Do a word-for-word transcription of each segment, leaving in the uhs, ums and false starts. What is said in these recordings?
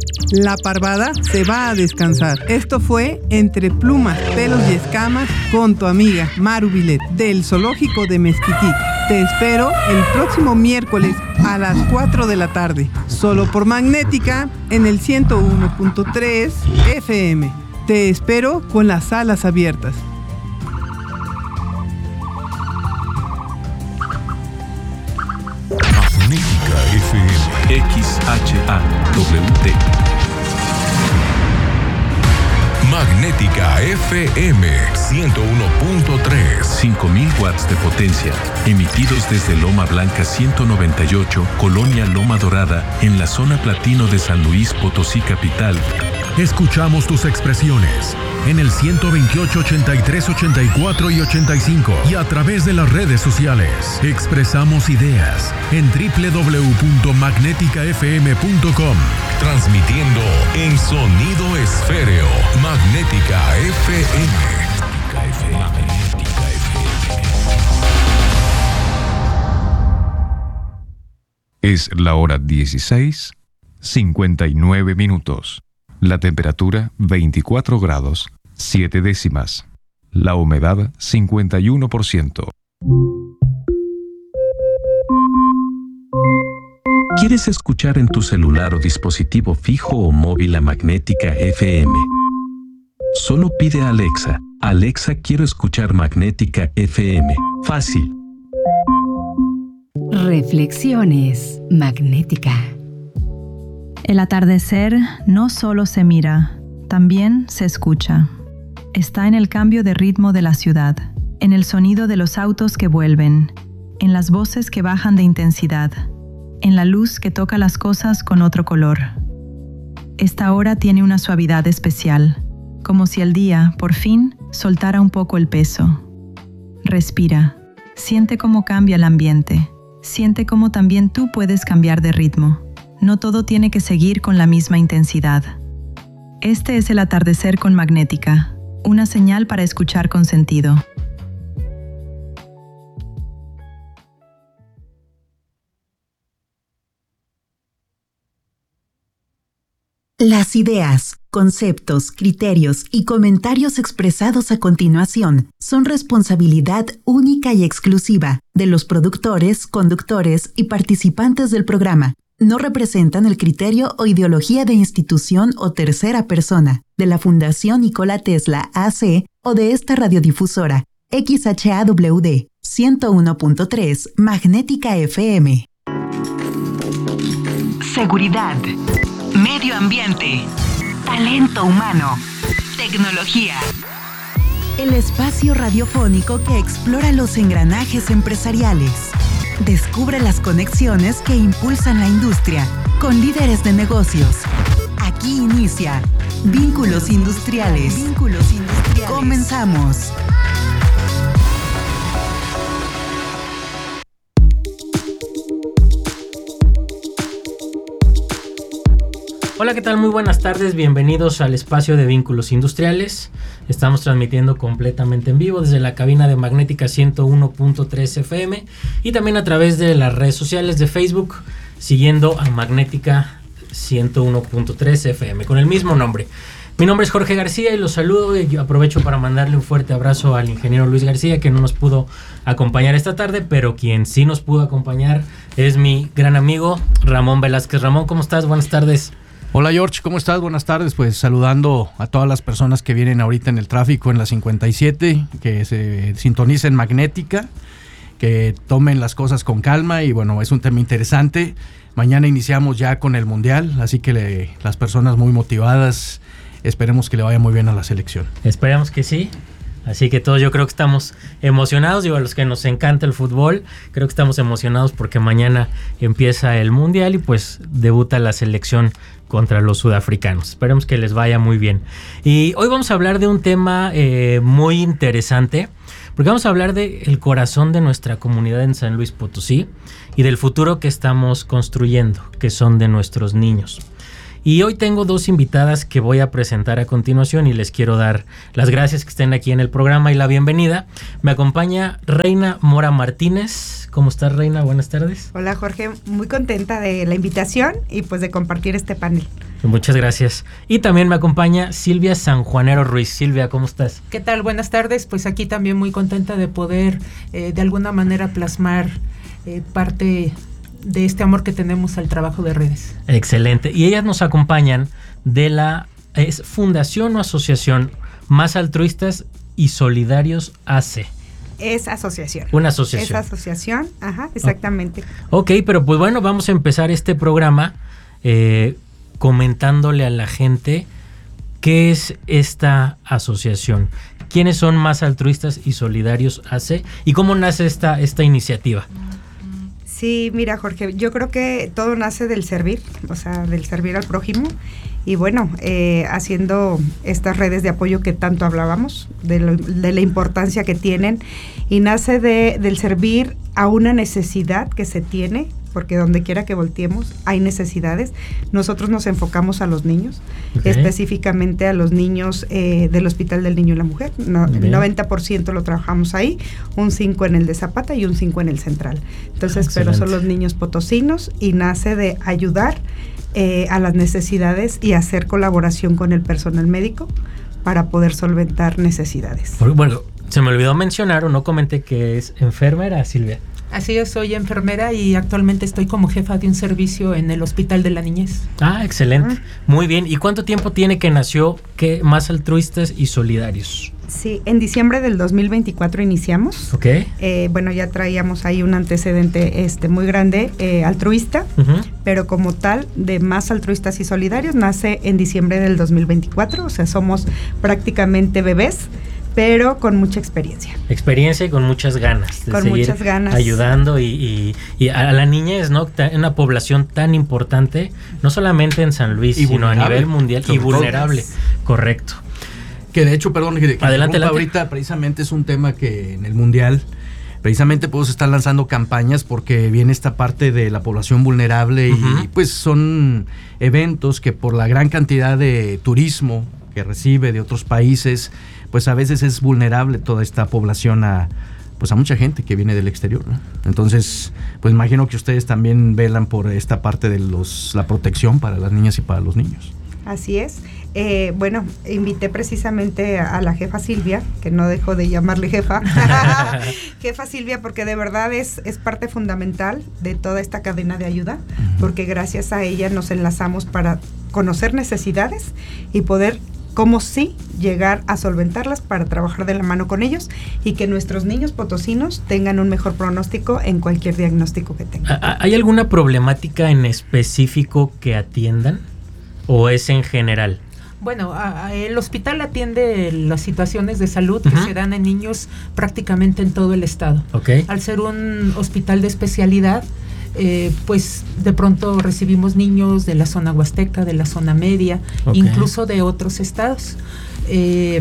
La parvada se va a descansar. Esto fue Entre Plumas, Pelos y Escamas con tu amiga Maru Vilet del Zoológico de Mezquitic. Te espero el próximo miércoles a las cuatro de la tarde, solo por Magnética en el ciento uno punto tres F M. Te espero con las alas abiertas. Magnética F M. X H A W T. Magnética F M ciento uno punto tres. cinco mil watts de potencia. Emitidos desde Loma Blanca ciento noventa y ocho, Colonia Loma Dorada, en la zona platino de San Luis Potosí capital. Escuchamos tus expresiones en el ciento veintiocho, ochenta y tres, ochenta y cuatro y ochenta y cinco y a través de las redes sociales. Expresamos ideas en doble u doble u doble u punto magnética f m punto com. Transmitiendo en sonido esféreo. Magnética F M. Magnética F M. Magnética F M. Es la hora dieciséis, cincuenta y nueve minutos. La temperatura veinticuatro grados, siete décimas. La humedad cincuenta y uno por ciento. ¿Quieres escuchar en tu celular o dispositivo fijo o móvil a Magnética F M? Solo pide a Alexa: Alexa, quiero escuchar Magnética F M. Fácil. Reflexiones Magnética. El atardecer no solo se mira, también se escucha. Está en el cambio de ritmo de la ciudad, en el sonido de los autos que vuelven, en las voces que bajan de intensidad, en la luz que toca las cosas con otro color. Esta hora tiene una suavidad especial, como si el día, por fin, soltara un poco el peso. Respira, siente cómo cambia el ambiente, siente cómo también tú puedes cambiar de ritmo. No todo tiene que seguir con la misma intensidad. Este es el atardecer con Magnética, una señal para escuchar con sentido. Las ideas, conceptos, criterios y comentarios expresados a continuación son responsabilidad única y exclusiva de los productores, conductores y participantes del programa. No representan el criterio o ideología de institución o tercera persona, de la Fundación Nikola Tesla A C o de esta radiodifusora, X H A W D, ciento uno punto tres, Magnética F M. Seguridad, medio ambiente, talento humano, tecnología. El espacio radiofónico que explora los engranajes empresariales. Descubre las conexiones que impulsan la industria con líderes de negocios. Aquí inicia Vínculos Industriales. Vínculos Industriales. Comenzamos. Hola, ¿qué tal? Muy buenas tardes, bienvenidos al espacio de Vínculos Industriales. Estamos transmitiendo completamente en vivo desde la cabina de Magnética ciento uno punto tres F M y también a través de las redes sociales de Facebook, siguiendo a Magnética ciento uno punto tres F M con el mismo nombre. Mi nombre es Jorge García y los saludo, y aprovecho para mandarle un fuerte abrazo al ingeniero Luis García, que no nos pudo acompañar esta tarde, pero quien sí nos pudo acompañar es mi gran amigo Ramón Velázquez. Ramón, ¿cómo estás? Buenas tardes. Hola George, ¿cómo estás? Buenas tardes, pues saludando a todas las personas que vienen ahorita en el tráfico en la cincuenta y siete, que se sintonicen Magnética, que tomen las cosas con calma y bueno, es un tema interesante. Mañana iniciamos ya con el Mundial, así que le, las personas muy motivadas, esperemos que le vaya muy bien a la selección. Esperamos que sí. Así que todos yo creo que estamos emocionados, digo, a los que nos encanta el fútbol, creo que estamos emocionados porque mañana empieza el Mundial y pues debuta la selección contra los sudafricanos. Esperemos que les vaya muy bien. Y hoy vamos a hablar de un tema eh, muy interesante, porque vamos a hablar del corazón de nuestra comunidad en San Luis Potosí y del futuro que estamos construyendo, que son de nuestros niños. Y hoy tengo dos invitadas que voy a presentar a continuación y les quiero dar las gracias que estén aquí en el programa y la bienvenida. Me acompaña Reina Mora Martínez. ¿Cómo estás, Reina? Buenas tardes. Hola, Jorge. Muy contenta de la invitación y pues de compartir este panel. Muchas gracias. Y también me acompaña Silvia Sanjuanero Ruiz. Silvia, ¿cómo estás? ¿Qué tal? Buenas tardes. Pues aquí también muy contenta de poder eh, de alguna manera plasmar eh, parte de este amor que tenemos al trabajo de redes. Excelente. Y ellas nos acompañan de la es Fundación o Asociación Más Altruistas y Solidarios A C. Es asociación. Una asociación. Es asociación, ajá, exactamente. Ok, pero pues bueno, vamos a empezar este programa eh, comentándole a la gente qué es esta asociación, quiénes son Más Altruistas y Solidarios A C y cómo nace esta, esta iniciativa. Sí, mira, Jorge, yo creo que todo nace del servir, o sea, del servir al prójimo. Y bueno, eh, haciendo estas redes de apoyo que tanto hablábamos, de, lo, de la importancia que tienen, y nace de, del servir a una necesidad que se tiene, porque donde quiera que volteemos hay necesidades. Nosotros nos enfocamos a los niños, okay. específicamente a los niños eh, del Hospital del Niño y la Mujer. No, el noventa por ciento lo trabajamos ahí, un cinco por ciento en el de Zapata y un cinco por ciento en el Central. Entonces, excelente. Pero son los niños potosinos y nace de ayudar Eh, a las necesidades y hacer colaboración con el personal médico para poder solventar necesidades. Bueno, se me olvidó mencionar o no comenté que es enfermera, Silvia. Así es, soy enfermera y actualmente estoy como jefa de un servicio en el Hospital de la Niñez. Ah, excelente. Ah. Muy bien. ¿Y cuánto tiempo tiene que nació que Más Altruistas y Solidarios? Sí, en diciembre del dos mil veinticuatro iniciamos. Ok. Eh, bueno, ya traíamos ahí un antecedente este, muy grande, eh, altruista, uh-huh. pero como tal, de Más Altruistas y Solidarios, nace en diciembre del dos mil veinticuatro, o sea, somos prácticamente bebés, pero con mucha experiencia. Experiencia y con muchas ganas. De con seguir muchas ganas. Ayudando y, y, y a la niñez, ¿no? Una población tan importante, no solamente en San Luis, y sino a nivel mundial y vulnerable. Todo. Correcto. Que de hecho, perdón, que, que adelante, adelante. Ahorita precisamente es un tema que en el mundial precisamente pues están lanzando campañas porque viene esta parte de la población vulnerable uh-huh. y pues son eventos que por la gran cantidad de turismo que recibe de otros países, pues a veces es vulnerable toda esta población a pues a mucha gente que viene del exterior, ¿no? Entonces, pues imagino que ustedes también velan por esta parte de los la protección para las niñas y para los niños. Así es. Eh, bueno, invité precisamente a, a la jefa Silvia, que no dejo de llamarle jefa, jefa Silvia, porque de verdad es, es parte fundamental de toda esta cadena de ayuda, uh-huh. porque gracias a ella nos enlazamos para conocer necesidades y poder, como sí, llegar a solventarlas para trabajar de la mano con ellos y que nuestros niños potosinos tengan un mejor pronóstico en cualquier diagnóstico que tengan. ¿Hay alguna problemática en específico que atiendan o es en general? Bueno, a, a el hospital atiende las situaciones de salud uh-huh. que se dan en niños prácticamente en todo el estado. Okay. Al ser un hospital de especialidad, eh, pues de pronto recibimos niños de la zona huasteca, de la zona media, okay. incluso de otros estados. Eh,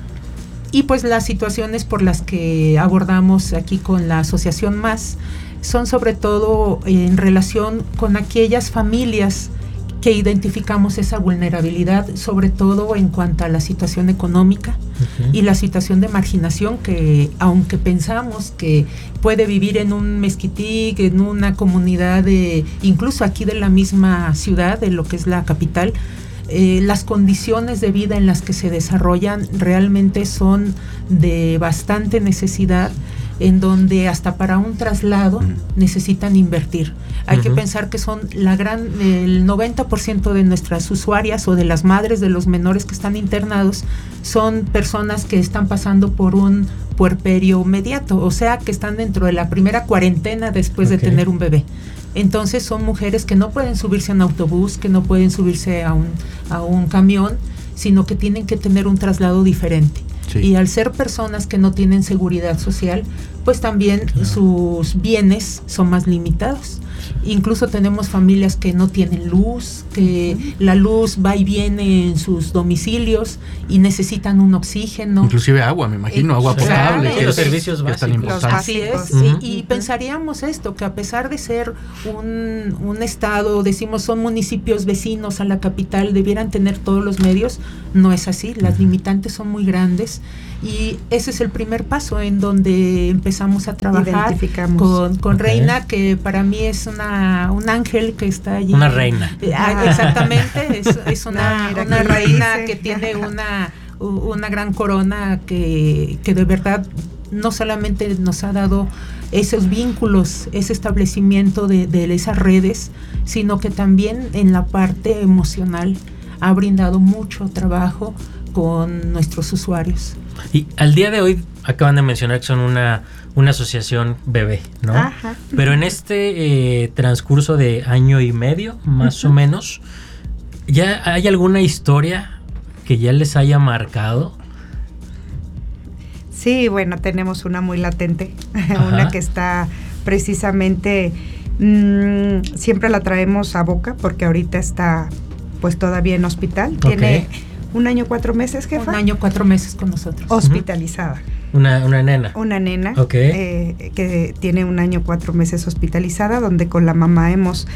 y pues las situaciones por las que abordamos aquí con la Asociación Más son sobre todo en relación con aquellas familias que identificamos esa vulnerabilidad, sobre todo en cuanto a la situación económica uh-huh. y la situación de marginación que, aunque pensamos que puede vivir en un mezquitic, en una comunidad, de, incluso aquí de la misma ciudad, de lo que es la capital, eh, las condiciones de vida en las que se desarrollan realmente son de bastante necesidad, en donde hasta para un traslado uh-huh. necesitan invertir. Hay uh-huh. que pensar que son la gran, el noventa por ciento de nuestras usuarias o de las madres de los menores que están internados son personas que están pasando por un puerperio inmediato, o sea que están dentro de la primera cuarentena después okay. de tener un bebé. Entonces son mujeres que no pueden subirse a un autobús, que no pueden subirse a un, a un camión, sino que tienen que tener un traslado diferente. Sí. Y al ser personas que no tienen seguridad social, pues también claro. sus bienes son más limitados. Incluso tenemos familias que no tienen luz, que uh-huh. la luz va y viene en sus domicilios y necesitan un oxígeno. Inclusive agua, me imagino, eh, agua sí. potable. Claro, los servicios básicos. Así es, uh-huh. y, y pensaríamos esto, que a pesar de ser un, un estado, decimos son municipios vecinos a la capital, debieran tener todos los medios, no es así, las uh-huh. limitantes son muy grandes y ese es el primer paso en donde empezamos empezamos a trabajar con, con okay. Reina, que para mí es una un ángel que está allí. Una reina. Eh, ah, exactamente, es, es una, no, una reina que tiene una, una gran corona que, que de verdad no solamente nos ha dado esos vínculos, ese establecimiento de, de esas redes, sino que también en la parte emocional ha brindado mucho trabajo con nuestros usuarios. Y al día de hoy acaban de mencionar que son una, una asociación bebé, ¿no? Ajá. Pero en este eh, transcurso de año y medio, más uh-huh. o menos, ¿ya hay alguna historia que ya les haya marcado? Sí, bueno, tenemos una muy latente, una que está precisamente, mmm, siempre la traemos a boca porque ahorita está pues todavía en hospital, okay. Tiene un año, cuatro meses, jefa. Un año, cuatro meses con nosotros. Hospitalizada. Una, una nena. Una nena, okay. eh, que tiene un año, cuatro meses hospitalizada, donde con la mamá hemos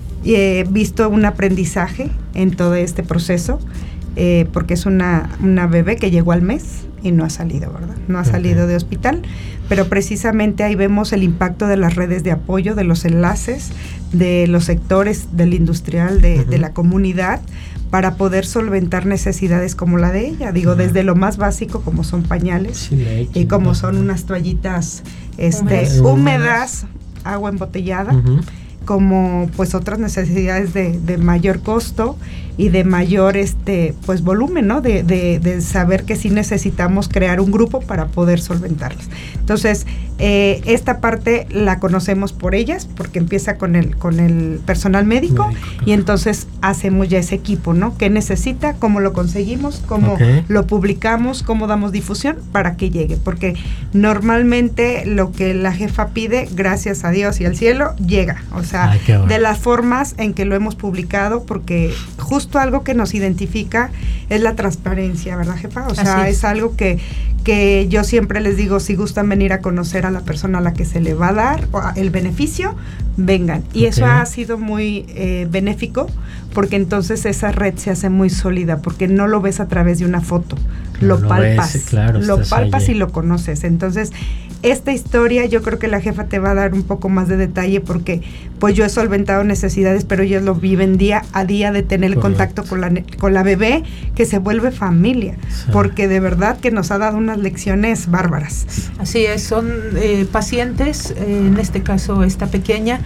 eh, visto un aprendizaje en todo este proceso, eh, porque es una, una bebé que llegó al mes y no ha salido, ¿verdad? No ha okay. salido de hospital, pero precisamente ahí vemos el impacto de las redes de apoyo, de los enlaces, de los sectores del industrial, de, uh-huh. de la comunidad, para poder solventar necesidades como la de ella, digo, uh-huh. desde lo más básico como son pañales, sí, leche, y como son unas toallitas este, húmedas, húmedas, agua embotellada, uh-huh. como pues otras necesidades de, de mayor costo y de mayor este pues volumen, ¿no? De, de, de saber que sí necesitamos crear un grupo para poder solventarlas. Entonces, eh, esta parte la conocemos por ellas, porque empieza con el, con el personal médico, médico, y entonces hacemos ya ese equipo, ¿no? ¿Qué necesita? ¿Cómo lo conseguimos? ¿Cómo okay. lo publicamos? ¿Cómo damos difusión? Para que llegue, porque normalmente lo que la jefa pide, gracias a Dios y al cielo, llega. O sea, ay, bueno. de las formas en que lo hemos publicado, porque justo algo que nos identifica es la transparencia, ¿verdad, jefa? O sea, es. es algo que, que yo siempre les digo, si gustan venir a conocer a la persona a la que se le va a dar el beneficio, vengan. Y okay. eso ha sido muy eh, benéfico, porque entonces esa red se hace muy sólida, porque no lo ves a través de una foto, lo, lo palpas, ves, claro, lo palpas allí. Y lo conoces. Entonces, esta historia yo creo que la jefa te va a dar un poco más de detalle, porque pues yo he solventado necesidades, pero ellos lo viven día a día, de tener el contacto con la, con la bebé, que se vuelve familia, sí. porque de verdad que nos ha dado unas lecciones bárbaras. Así es, son eh, pacientes, eh, en este caso esta pequeña,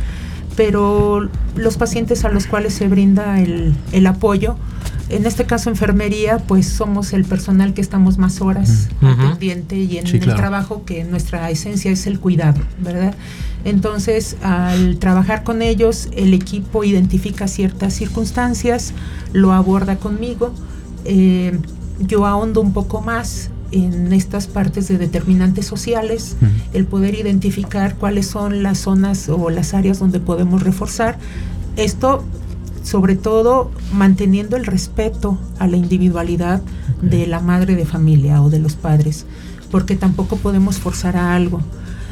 pero los pacientes a los cuales se brinda el, el apoyo, en este caso enfermería, pues somos el personal que estamos más horas uh-huh. al pendiente y en sí, el claro. trabajo, que nuestra esencia es el cuidado, ¿verdad? Entonces, al trabajar con ellos, el equipo identifica ciertas circunstancias, lo aborda conmigo, eh, yo ahondo un poco más en estas partes de determinantes sociales, uh-huh. el poder identificar cuáles son las zonas o las áreas donde podemos reforzar esto, sobre todo manteniendo el respeto a la individualidad okay. de la madre de familia o de los padres, porque tampoco podemos forzar a algo,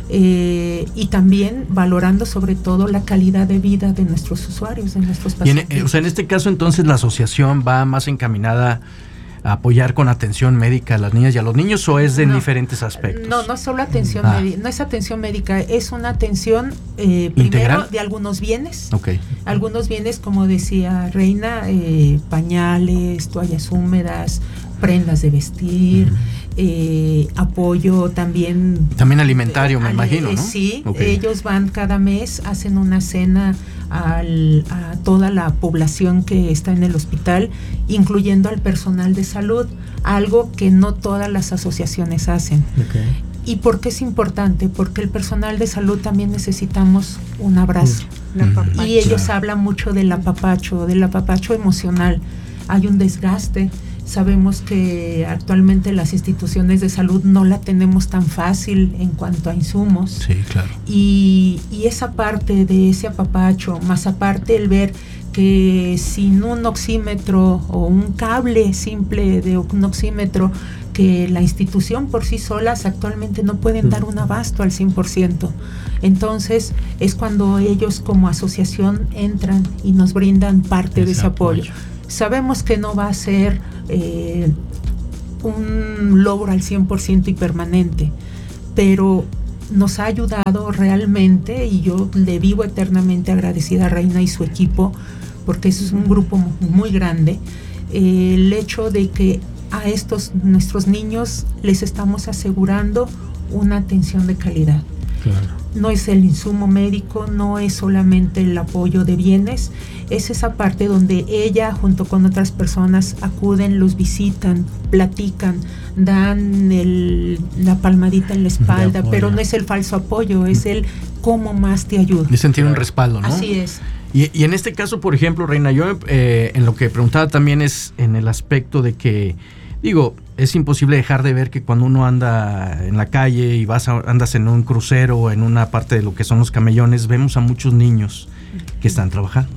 eh, y también valorando sobre todo la calidad de vida de nuestros usuarios, de nuestros pacientes. Y en, o sea, en este caso entonces la asociación va más encaminada a apoyar con atención médica a las niñas y a los niños, ¿o es de no, diferentes aspectos? No, no es solo atención ah. médica, no es atención médica, es una atención eh, primero ¿integral? De algunos bienes, okay. algunos bienes, como decía Reina, eh, pañales, toallas húmedas, prendas de vestir, uh-huh. eh, apoyo también. También alimentario, eh, me al, imagino, eh, ¿no? Sí, okay. ellos van cada mes, hacen una cena al, a toda la población que está en el hospital, incluyendo al personal de salud, algo que no todas las asociaciones hacen. Okay. ¿Y por qué es importante? Porque el personal de salud también necesitamos un abrazo. Mm. Y ellos claro. hablan mucho del apapacho, del apapacho emocional. Hay un desgaste. Sabemos que actualmente las instituciones de salud no la tenemos tan fácil en cuanto a insumos. Sí, claro. Y, y esa parte de ese apapacho, más aparte el ver que sin un oxímetro o un cable simple de un oxímetro, que la institución por sí solas actualmente no pueden dar un abasto al cien por ciento. Entonces es cuando ellos como asociación entran y nos brindan parte ese de ese apoyo. apoyo. Sabemos que no va a ser eh, un logro al cien por ciento y permanente, pero nos ha ayudado realmente, y yo le vivo eternamente agradecida a Reina y su equipo, porque eso es un grupo muy grande, eh, el hecho de que a estos nuestros niños les estamos asegurando una atención de calidad. Claro. No es el insumo médico, no es solamente el apoyo de bienes, es esa parte donde ella junto con otras personas acuden, los visitan, platican, dan el, la palmadita en la espalda, pero no es el falso apoyo, es el cómo más te ayuda. De sentir un respaldo, ¿no? Así es. Y, y en este caso, por ejemplo, Reina, yo eh, en lo que preguntaba también es en el aspecto de que, digo, es imposible dejar de ver que cuando uno anda en la calle y vas a, andas en un crucero o en una parte de lo que son los camellones, vemos a muchos niños que están trabajando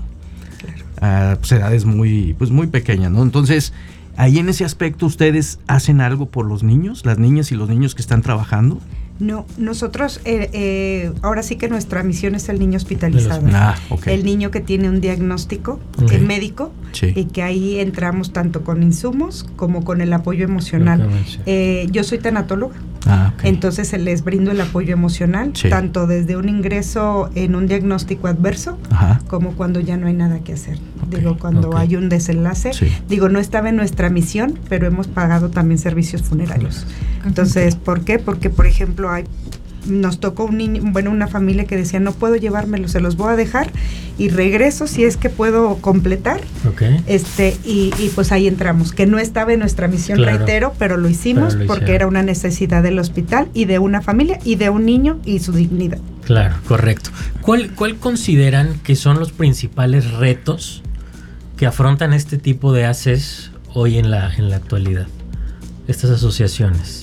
a pues, edades muy, pues, muy pequeñas, ¿no? Entonces, ahí en ese aspecto, ¿ustedes hacen algo por los niños, las niñas y los niños que están trabajando? No, nosotros, eh, eh, ahora sí que nuestra misión es el niño hospitalizado. Ah, okay. El niño que tiene un diagnóstico okay. eh, médico sí. y que ahí entramos tanto con insumos como con el apoyo emocional. Eh, yo soy tanatóloga, ah, okay. entonces les brindo el apoyo emocional, sí. tanto desde un ingreso en un diagnóstico adverso, Ajá. como cuando ya no hay nada que hacer. Okay. Digo, cuando okay. hay un desenlace. Sí. Digo, no estaba en nuestra misión, pero hemos pagado también servicios funerarios. Entonces, ¿por qué? Porque, por ejemplo, hay, nos tocó un niño, bueno, una familia que decía, no puedo llevármelo, se los voy a dejar y regreso si es que puedo completar. Okay. Este, y, y pues ahí entramos, que no estaba en nuestra misión, claro. reitero, pero lo hicimos pero lo porque hicieron. Era una necesidad del hospital y de una familia y de un niño y su dignidad. Claro, correcto. ¿Cuál, cuál consideran que son los principales retos que afrontan este tipo de A C Es hoy en la, en la actualidad? Estas asociaciones.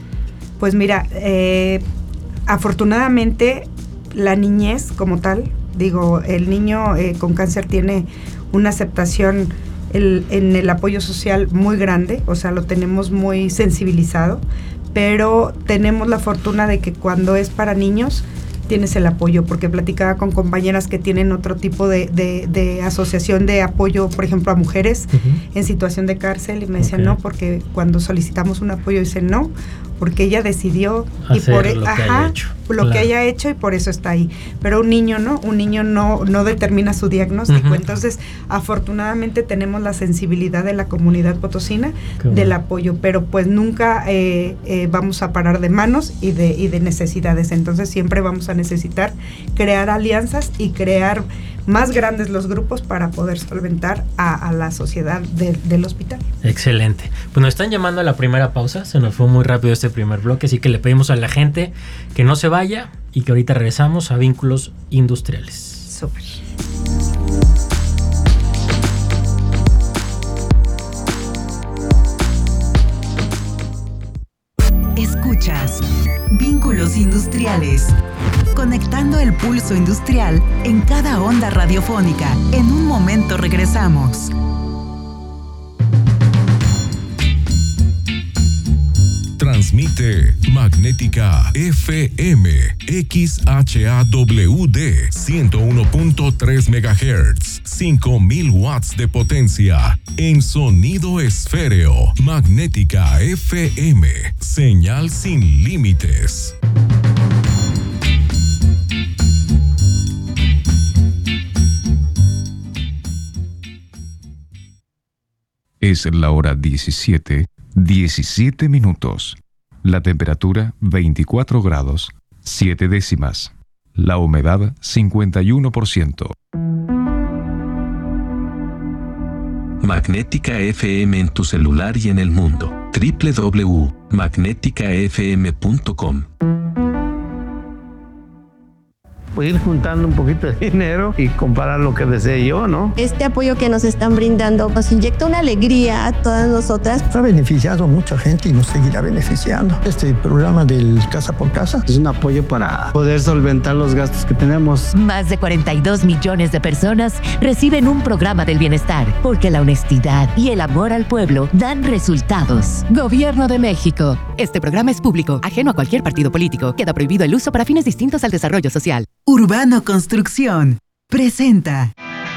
Pues mira, eh, afortunadamente la niñez como tal, digo, el niño eh, con cáncer tiene una aceptación el, en el apoyo social muy grande, o sea, lo tenemos muy sensibilizado, pero tenemos la fortuna de que cuando es para niños tienes el apoyo, porque platicaba con compañeras que tienen otro tipo de, de, de asociación de apoyo, por ejemplo, a mujeres uh-huh. en situación de cárcel, y me decían okay. no, porque cuando solicitamos un apoyo dicen no, porque ella decidió hacer y por lo, que, ajá, haya hecho. lo claro. que haya hecho y por eso está ahí. Pero un niño no, un niño no, no determina su diagnóstico. Uh-huh. Entonces, afortunadamente tenemos la sensibilidad de la comunidad potosina Qué del bueno. apoyo, pero pues nunca eh, eh, vamos a parar de manos y de, y de necesidades. Entonces siempre vamos a necesitar crear alianzas y crear más grandes los grupos para poder solventar a, a la sociedad de, del hospital. Excelente. Pues nos están llamando a la primera pausa, se nos fue muy rápido este primer bloque, así que le pedimos a la gente que no se vaya y que ahorita regresamos a Vínculos Industriales. Súper. Escuchas Vínculos Industriales, conectando el pulso industrial en cada onda radiofónica. En un momento regresamos. Transmite Magnética F M X H A W D ciento uno punto tres megahertz, cinco mil watts de potencia en sonido esféreo. Magnética F M, señal sin límites. Es la hora diecisiete, diecisiete minutos. La temperatura veinticuatro grados, siete décimas. La humedad cincuenta y uno por ciento. Magnética F M en tu celular y en el mundo. doble u doble u doble u punto magnética f m punto com. Pues ir juntando un poquito de dinero y comprar lo que desee yo, ¿no? Este apoyo que nos están brindando nos inyecta una alegría a todas nosotras. Ha beneficiado a mucha gente y nos seguirá beneficiando. Este programa del Casa por Casa es un apoyo para poder solventar los gastos que tenemos. Más de cuarenta y dos millones de personas reciben un programa del bienestar, porque la honestidad y el amor al pueblo dan resultados. Gobierno de México. Este programa es público, ajeno a cualquier partido político. Queda prohibido el uso para fines distintos al desarrollo social. Urbano Construcción presenta.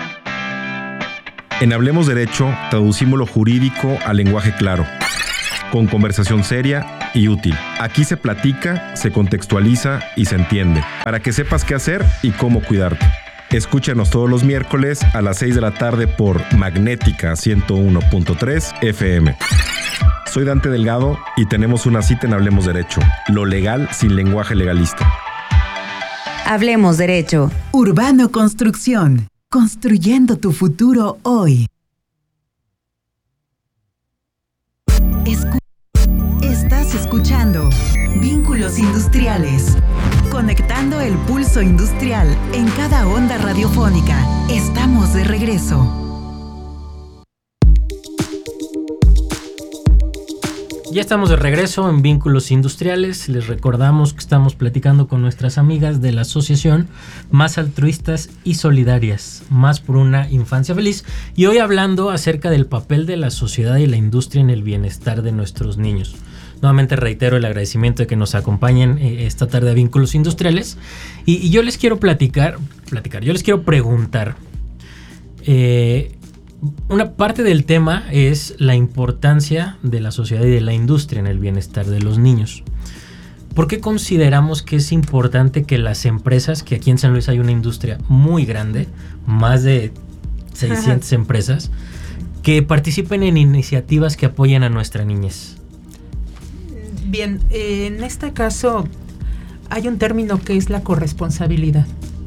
En Hablemos Derecho, traducimos lo jurídico al lenguaje claro, con conversación seria y útil. Aquí se platica, se contextualiza y se entiende, para que sepas qué hacer y cómo cuidarte. Escúchanos todos los miércoles a las seis de la tarde por Magnética ciento uno punto tres F M. Soy Dante Delgado y tenemos una cita en Hablemos Derecho, lo legal sin lenguaje legalista. Hablemos Derecho. Urbano Construcción, construyendo tu futuro hoy. Escu- Estás escuchando Vínculos Industriales, conectando el pulso industrial en cada onda radiofónica. Estamos de regreso. Ya estamos de regreso en Vínculos Industriales. Les recordamos que estamos platicando con nuestras amigas de la asociación Más Altruistas y Solidarias, Más por una Infancia Feliz, y hoy hablando acerca del papel de la sociedad y la industria en el bienestar de nuestros niños. Nuevamente reitero el agradecimiento de que nos acompañen eh, esta tarde a Vínculos Industriales, y, y yo les quiero platicar, platicar, yo les quiero preguntar, eh, una parte del tema es la importancia de la sociedad y de la industria en el bienestar de los niños. ¿Por qué consideramos que es importante que las empresas, que aquí en San Luis hay una industria muy grande, más de seiscientas Ajá. empresas, que participen en iniciativas que apoyen a nuestra niñez? Bien, eh, en este caso hay un término que es la corresponsabilidad.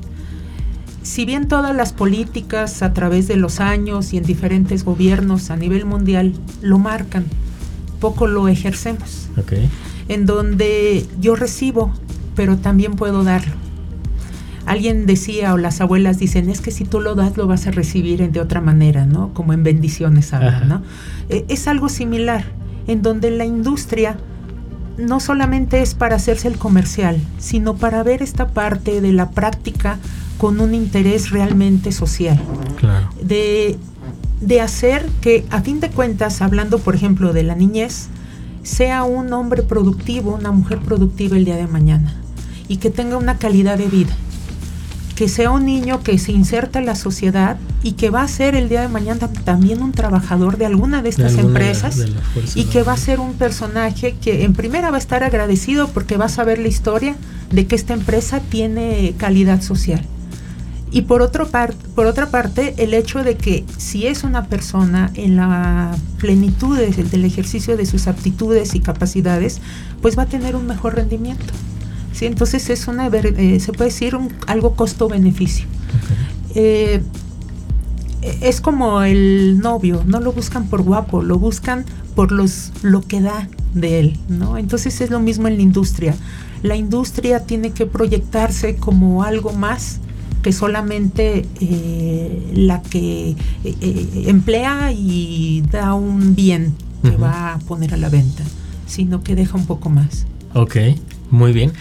Si bien todas las políticas a través de los años y en diferentes gobiernos a nivel mundial lo marcan, poco lo ejercemos. Okay. En donde yo recibo, pero también puedo darlo. Alguien decía, o las abuelas dicen, es que si tú lo das, lo vas a recibir de otra manera, ¿no? Como en bendiciones hablan, ¿no? Eh, es algo similar, en donde la industria no solamente es para hacerse el comercial, sino para ver esta parte de la práctica con un interés realmente social. Claro. De, de hacer que, a fin de cuentas, hablando por ejemplo de la niñez, sea un hombre productivo, una mujer productiva el día de mañana, y que tenga una calidad de vida, que sea un niño que se inserta en la sociedad y que va a ser el día de mañana también un trabajador de alguna de estas de alguna empresas de la, de la y que va a ser un personaje que en primera va a estar agradecido porque va a saber la historia de que esta empresa tiene calidad social. Y por, otro par, por otra parte, el hecho de que si es una persona en la plenitud de, del ejercicio de sus aptitudes y capacidades, pues va a tener un mejor rendimiento. ¿Sí? Entonces es una, eh, se puede decir un, algo costo-beneficio. Okay. Eh, es como el novio, no lo buscan por guapo, lo buscan por los, lo que da de él, ¿no? Entonces es lo mismo en la industria. La industria tiene que proyectarse como algo más que solamente eh, la que eh, eh, emplea y da un bien que uh-huh. va a poner a la venta, sino que deja un poco más. Ok, muy bien.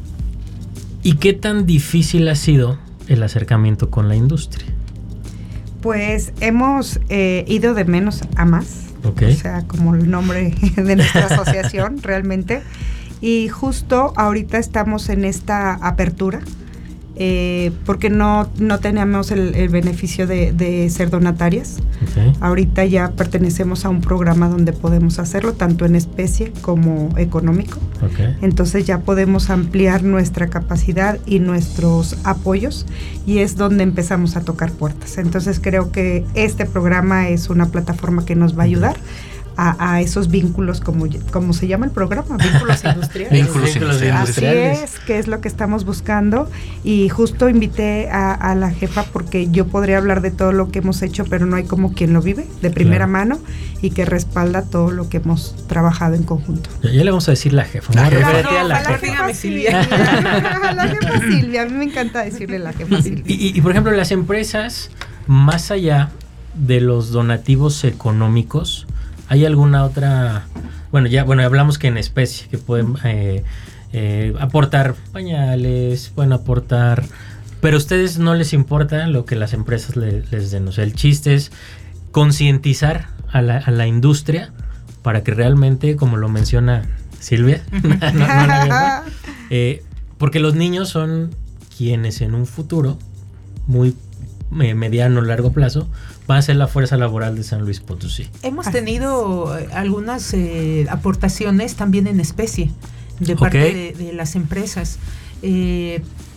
¿Y qué tan difícil ha sido el acercamiento con la industria? Pues hemos eh, ido de menos a más, okay. o sea, como el nombre de nuestra asociación realmente, y justo ahorita estamos en esta apertura, Eh, porque no, no teníamos el, el beneficio de, de ser donatarias. Okay. Ahorita ya pertenecemos a un programa donde podemos hacerlo tanto en especie como económico. Okay. Entonces ya podemos ampliar nuestra capacidad y nuestros apoyos, y es donde empezamos a tocar puertas. Entonces creo que este programa es una plataforma que nos va a ayudar A, a esos vínculos, como, como se llama el programa, vínculos industriales. Vínculos industriales. Así es, que es lo que estamos buscando, y justo invité a, a la jefa porque yo podría hablar de todo lo que hemos hecho, pero no hay como quien lo vive de primera claro. mano y que respalda todo lo que hemos trabajado en conjunto. Ya, ya le vamos a decir la jefa. La jefa, no, no, a la, la jefa Silvia. La jefa Silvia, a mí me encanta decirle la jefa Silvia. Y, y, y por ejemplo, las empresas, más allá de los donativos económicos, ¿hay alguna otra? Bueno, ya bueno hablamos que en especie, que pueden eh, eh, aportar pañales, pueden aportar, pero a ustedes no les importa lo que las empresas le, les den. O sea, el chiste es concientizar a la, a la industria para que realmente, como lo menciona Silvia, no, no, no, eh, porque los niños son quienes en un futuro muy eh, mediano o largo plazo, va a ser la fuerza laboral de San Luis Potosí. Hemos tenido algunas eh, aportaciones también en especie de parte okay. de, de las empresas. Eh,